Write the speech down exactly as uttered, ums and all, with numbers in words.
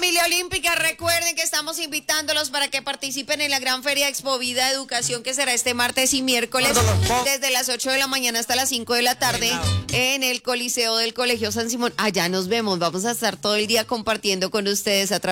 Familia Olímpica, recuerden que estamos invitándolos para que participen en la gran feria Expo Vida Educación, que será este martes y miércoles desde las ocho de la mañana hasta las cinco de la tarde en el Coliseo del Colegio San Simón. Allá nos vemos, vamos a estar todo el día compartiendo con ustedes a través